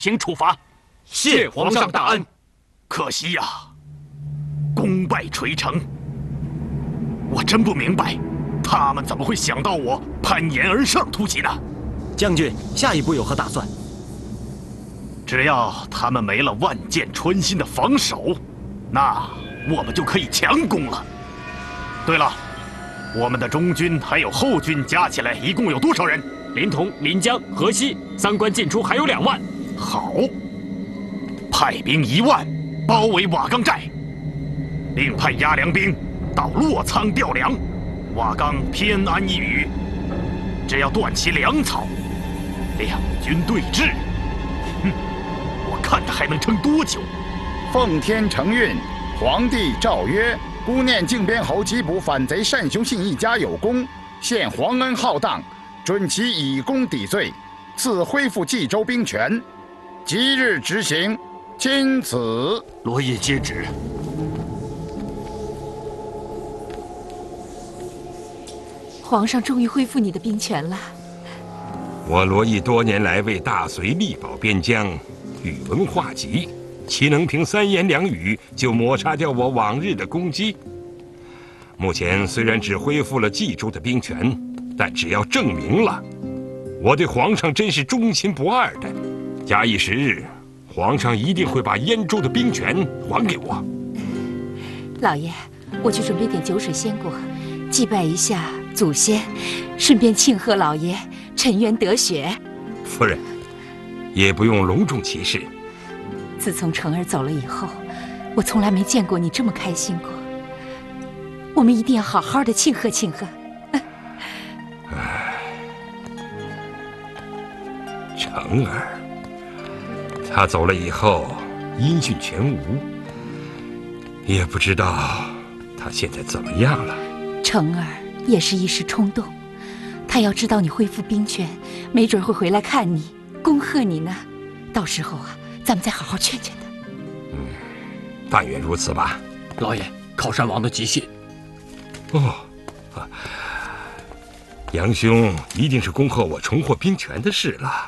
请处罚。 谢皇上大恩。 可惜呀，功败垂成。我真不明白，他们怎么会想到我攀岩而上突袭呢？ 将军，下一步有何打算？ 只要他们没了万箭穿心的防守，那我们就可以强攻了。对了，我们的中军还有后军加起来一共有多少人？ 临潼、临江、河西三关进出还有2万。 好，派兵1万包围瓦岗寨，另派押粮兵到洛仓调粮。瓦岗偏安一隅，只要断其粮草，两军对峙，我看他还能撑多久？ 奉天承运，皇帝诏曰：孤念靖边侯缉捕反贼单雄信一家有功，现皇恩浩荡，准其以功抵罪，赐恢复冀州兵权。即日执行，钦此。 罗烨接旨。 皇上终于恢复你的兵权了。 我罗烨多年来为大隋力保边疆，宇文化及，岂能凭3言2语就抹杀掉我往日的功绩？目前虽然只恢复了冀州的兵权，但只要证明了我对皇上真是忠心不二的，假以时日，皇上一定会把燕州的兵权还给我。 老爷，我去准备点酒水仙果，祭拜一下祖先，顺便庆贺老爷沉冤得雪。 夫人，也不用隆重其事。 自从成儿走了以后，我从来没见过你这么开心过。我们一定要好好的庆贺庆贺。 成儿，他走了以后音讯全无，也不知道他现在怎么样了。 成儿也是一时冲动，他要知道你恢复兵权，没准会回来看你，恭贺你呢。到时候啊，咱们再好好劝劝他。 但愿如此吧。 老爷，靠山王的急信。 哦，杨兄一定是恭贺我重获兵权的事了。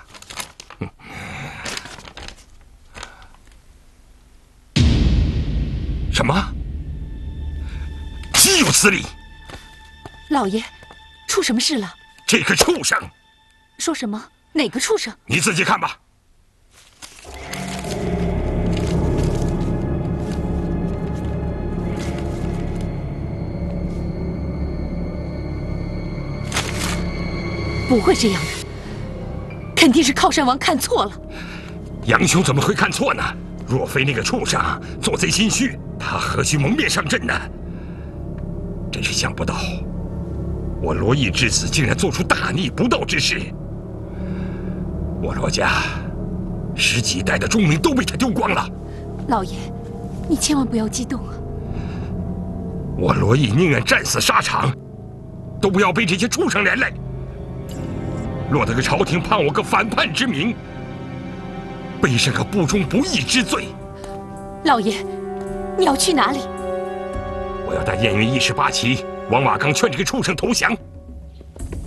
什么？岂有此理！ 老爷，出什么事了？ 这个畜生！ 说什么？哪个畜生？ 你自己看吧。 不会这样的，肯定是靠山王看错了。 杨兄怎么会看错呢？若非那个畜生做贼心虚，他何须蒙面上阵呢？真是想不到，我罗烨之子竟然做出大逆不道之事。我罗家10几代的忠名都被他丢光了。 老爷，你千万不要激动啊！ 我罗烨宁愿战死沙场，都不要被这些畜生连累。落得个朝廷判我个反叛之名，背上个不忠不义之罪。 老爷，你要去哪里？ 我要带燕云18骑往瓦岗劝这个畜生投降。